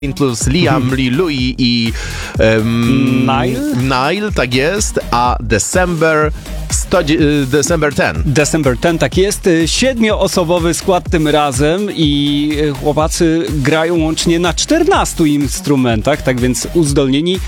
plus Liam, Lee Louis i Nile, tak jest, a December 10. December 10, tak jest. 7-osobowy skład tym razem i chłopacy grają łącznie na 14 instrumentach, tak więc uzdolnieni.